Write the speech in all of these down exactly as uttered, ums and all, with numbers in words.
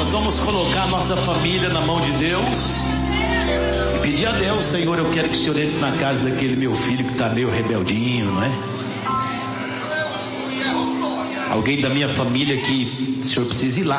nós vamos colocar a nossa família na mão de Deus e pedir a Deus: Senhor, eu quero que o Senhor entre na casa daquele meu filho que está meio rebeldinho, não é? Alguém da minha família que o Senhor precisa ir lá.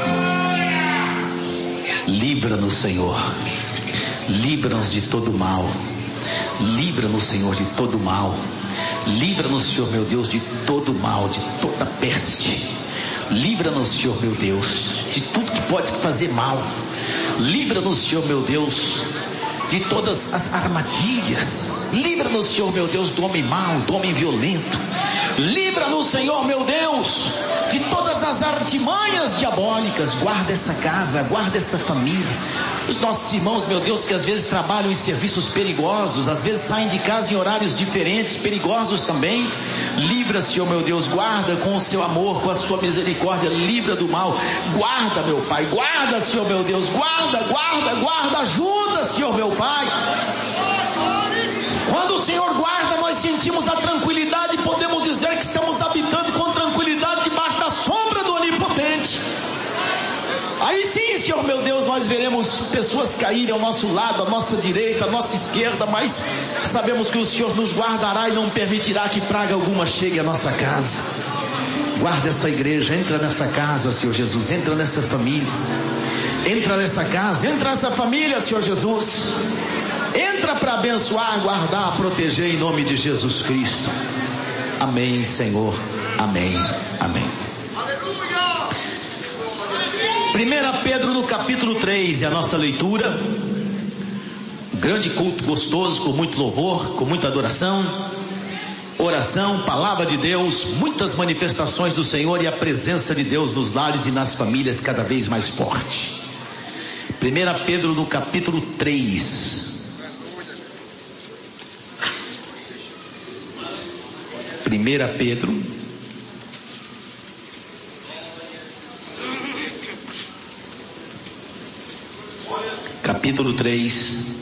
Livra-nos, Senhor. Livra-nos de todo mal. Livra-nos, Senhor, de todo mal. Livra-nos, Senhor meu Deus, de todo mal, de toda peste. Livra-nos, Senhor meu Deus, de tudo que pode fazer mal. Livra-nos, Senhor meu Deus, de todas as armadilhas. Livra-nos, Senhor meu Deus, do homem mau, do homem violento. Livra-nos, Senhor meu Deus, de todas as artimanhas diabólicas. Guarda essa casa, guarda essa família. Os nossos irmãos, meu Deus, que às vezes trabalham em serviços perigosos, às vezes saem de casa em horários diferentes, perigosos também. Livra, Senhor meu Deus, guarda com o seu amor, com a sua misericórdia, livra do mal. Guarda, meu Pai, guarda, Senhor meu Deus, guarda, guarda, guarda, ajuda, Senhor meu Pai. Quando o Senhor guarda, nós sentimos a tranquilidade e podemos dizer que estamos habitando com tranquilidade debaixo da sombra do Onipotente. Aí sim, Senhor meu Deus, nós veremos pessoas caírem ao nosso lado, à nossa direita, à nossa esquerda, mas sabemos que o Senhor nos guardará e não permitirá que praga alguma chegue à nossa casa. Guarda essa igreja, entra nessa casa, Senhor Jesus, entra nessa família, entra nessa casa, entra nessa família, Senhor Jesus. Entra para abençoar, guardar, proteger em nome de Jesus Cristo. Amém, Senhor. Amém. Amém. primeira Pedro no capítulo três é a nossa leitura. Grande culto gostoso, com muito louvor, com muita adoração, oração, palavra de Deus, muitas manifestações do Senhor e a presença de Deus nos lares e nas famílias cada vez mais forte. primeira Pedro no capítulo três. primeira Pedro capítulo três.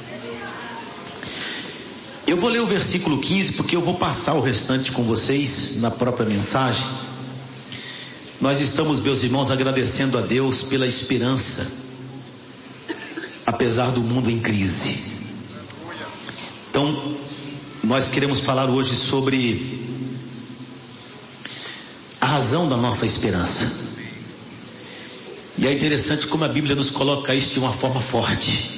Eu vou ler o versículo quinze, porque eu vou passar o restante com vocês na própria mensagem. Nós estamos, meus irmãos, agradecendo a Deus pela esperança, apesar do mundo em crise. Então, nós queremos falar hoje sobre a razão da nossa esperança. E é interessante como a Bíblia nos coloca isso de uma forma forte.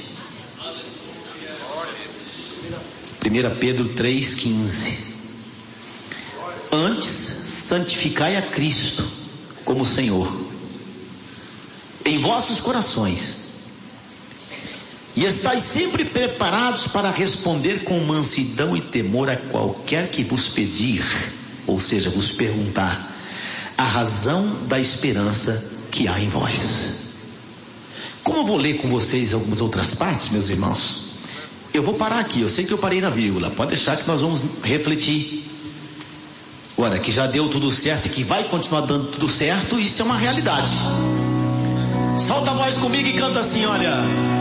primeira Pedro três, quinze. Antes, santificai a Cristo como Senhor em vossos corações, e estáis sempre preparados para responder com mansidão e temor a qualquer que vos pedir, ou seja, vos perguntar a razão da esperança que há em vós. Como eu vou ler com vocês algumas outras partes, meus irmãos, eu vou parar aqui. Eu sei que eu parei na vírgula, pode deixar que nós vamos refletir. Agora, que já deu tudo certo e que vai continuar dando tudo certo, isso é uma realidade. Solta a voz comigo e canta assim, olha.